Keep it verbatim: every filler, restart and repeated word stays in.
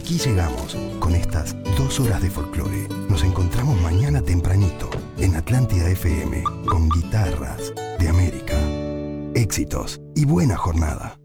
aquí llegamos con estas dos horas de folclore. Nos encontramos mañana tempranito en Atlántida F M con Guitarras de América. Éxitos y buena jornada.